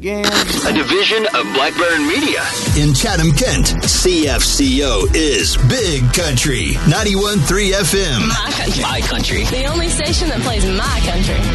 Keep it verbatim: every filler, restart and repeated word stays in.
again. A division of Black Baron Media. In Chatham-Kent, C F C O is Big Country, ninety-one point three F M. My country. My country. The only station that plays my country.